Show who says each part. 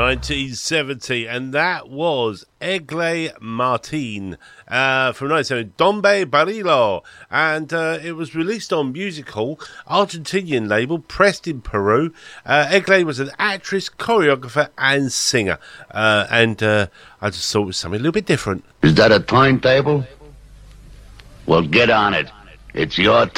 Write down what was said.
Speaker 1: 1970, and that was Egle Martin from 1970, Dombe Barilo, and it was released on Music Hall, Argentinian label, pressed in Peru. Egle was an actress, choreographer, and singer, and I just thought it was something a little bit different.
Speaker 2: Is that a timetable? Well, get on it. It's your